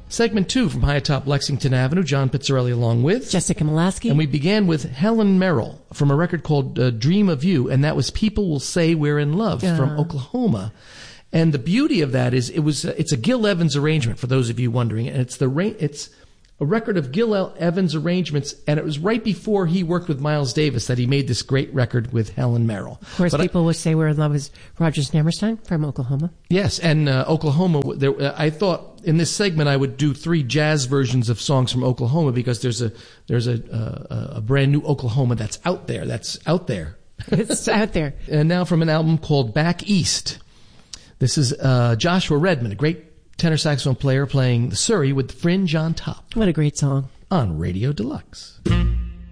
Segment 2 from high atop Lexington Avenue, John Pizzarelli along with Jessica Molaski. And we began with Helen Merrill from a record called Dream of You, and that was People Will Say We're in Love from Oklahoma. And the beauty of that is it's a Gil Evans arrangement, for those of you wondering, and it's a record of Gil Evans arrangements, and it was right before he worked with Miles Davis that he made this great record with Helen Merrill. Of course, People Would Say We're in Love is Roger Hammerstein from Oklahoma. Yes, and Oklahoma, I thought in this segment I would do 3 jazz versions of songs from Oklahoma because there's a brand new Oklahoma that's out there. It's out there. And now from an album called Back East. This is Joshua Redman, a great tenor saxophone player playing the Surrey with the Fringe on top. What a great song. On Radio Deluxe.